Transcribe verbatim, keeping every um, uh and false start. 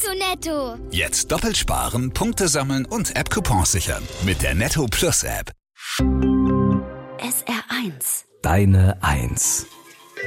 zu Netto. Jetzt doppelt sparen, Punkte sammeln und App-Coupons sichern. Mit der Netto Plus App. S R eins. Deine Eins.